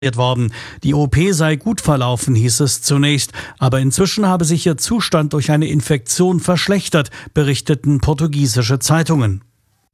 worden. Die OP sei gut verlaufen, hieß es zunächst, aber inzwischen habe sich ihr Zustand durch eine Infektion verschlechtert, berichteten portugiesische Zeitungen.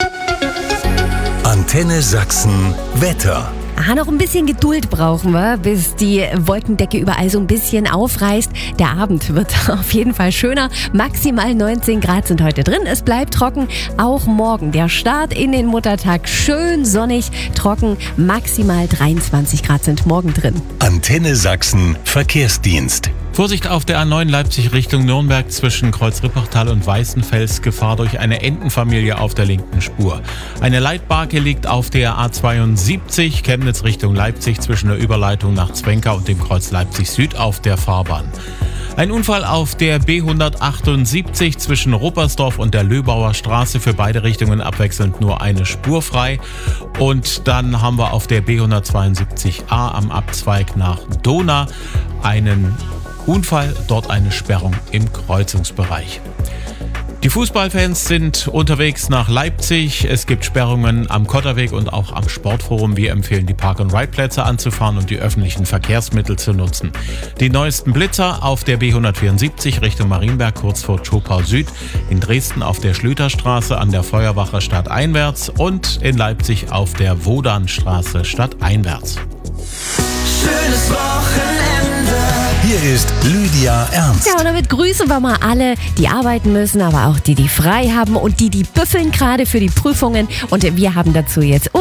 Antenne Sachsen Wetter. Noch ein bisschen Geduld brauchen wir, bis die Wolkendecke überall so ein bisschen aufreißt. Der Abend wird auf jeden Fall schöner. Maximal 19 Grad sind heute drin. Es bleibt trocken. Auch morgen der Start in den Muttertag schön sonnig, trocken. Maximal 23 Grad sind morgen drin. Antenne Sachsen Verkehrsdienst. Vorsicht auf der A9 Leipzig Richtung Nürnberg zwischen Kreuz-Rippertal und Weißenfels. Gefahr durch eine Entenfamilie auf der linken Spur. Eine Leitbarke liegt auf der A72 Chemnitz Richtung Leipzig zwischen der Überleitung nach Zwenka und dem Kreuz Leipzig Süd auf der Fahrbahn. Ein Unfall auf der B178 zwischen Ruppersdorf und der Löbauer Straße, für beide Richtungen abwechselnd nur eine Spur frei. Und dann haben wir auf der B172a am Abzweig nach Dohna einen Unfall, dort eine Sperrung im Kreuzungsbereich. Die Fußballfans sind unterwegs nach Leipzig. Es gibt Sperrungen am Kotterweg und auch am Sportforum. Wir empfehlen, die Park-and-Ride-Plätze anzufahren und die öffentlichen Verkehrsmittel zu nutzen. Die neuesten Blitzer auf der B174 Richtung Marienberg kurz vor Zschopau Süd, in Dresden auf der Schlüterstraße an der Feuerwache stadteinwärts und in Leipzig auf der Wodanstraße stadteinwärts. Schönes Wochenende. Hier ist Lydia Ernst. Ja, und damit grüßen wir mal alle, die arbeiten müssen, aber auch die frei haben und die büffeln gerade für die Prüfungen. Und wir haben dazu jetzt